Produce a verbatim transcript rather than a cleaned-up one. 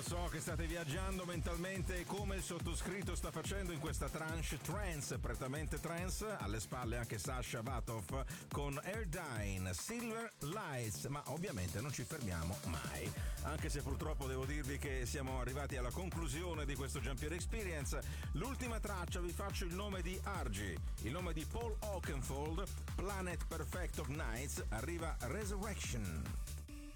so che state viaggiando mentalmente come il sottoscritto sta facendo in questa tranche trance, prettamente trance, alle spalle anche Sasha Vatov con Airdyne, Silver Lights, ma ovviamente non ci fermiamo mai, anche se purtroppo devo dirvi che siamo arrivati alla conclusione di questo Giampiero Experience. L'ultima traccia, vi faccio il nome di Argy, il nome di Paul Oakenfold, Planet Perfect of Nights, arriva Resurrection.